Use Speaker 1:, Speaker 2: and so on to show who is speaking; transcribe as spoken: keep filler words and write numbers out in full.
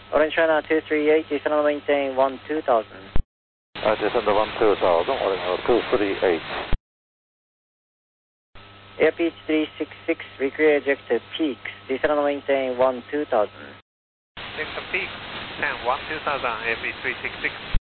Speaker 1: Orange China two three eight, descend maintain one two thousand.
Speaker 2: Uh, descend one two thousand, Orange two three eight.
Speaker 1: Airspeed three six six, recreate ejected peaks, descend maintain one two thousand.
Speaker 3: Delta peak, ten one two thousand, airspeed three six six.